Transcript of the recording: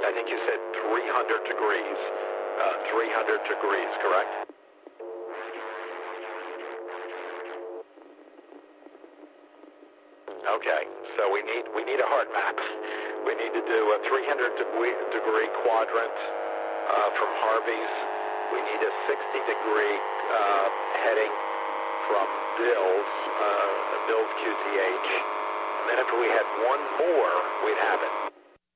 I think you said 300 degrees. 300 degrees, correct? Okay, so we need a heart map. We need to do a 300-degree quadrant from Harvey's. We need a 60-degree heading from Bill's QTH. And then if we had one more, we'd have it.